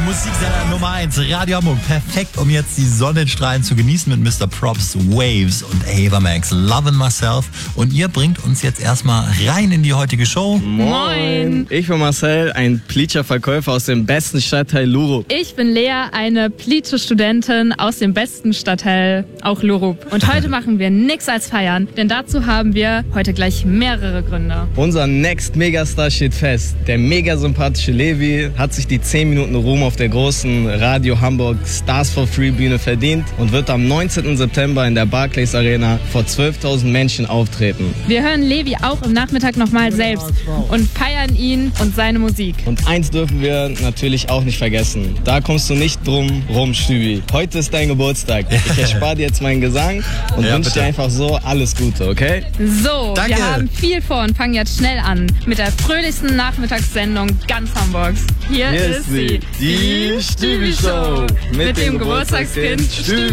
Musiksender Nummer 1, Radio Hamburg. Perfekt, um jetzt die Sonnenstrahlen zu genießen mit Mr. Props, Waves und Ava Max, Lovin' Myself. Und ihr bringt uns jetzt erstmal rein in die heutige Show. Moin! Ich bin Marcel, ein Pleacher-Verkäufer aus dem besten Stadtteil Lurup. Ich bin Lea, eine Pleacher-Studentin aus dem besten Stadtteil, auch Lurup. Und heute machen wir nix als feiern, denn dazu haben wir heute gleich mehrere Gründe. Unser Next Megastar steht fest. Der mega sympathische Levi hat sich die 10 Minuten Ruhm auf der großen Radio Hamburg Stars for Free Bühne verdient und wird am 19. September in der Barclays Arena vor 12.000 Menschen auftreten. Wir hören Levi auch im Nachmittag nochmal selbst und feiern ihn und seine Musik. Und eins dürfen wir natürlich auch nicht vergessen. Da kommst du nicht drum rum, Stübi. Heute ist dein Geburtstag. Ich erspare dir jetzt meinen Gesang und wünsche dir einfach so alles Gute, okay? So, Danke. Wir haben viel vor und fangen jetzt schnell an mit der fröhlichsten Nachmittagssendung ganz Hamburgs. Hier ist sie, die Stübi Show mit dem Geburtstagskind Stübi.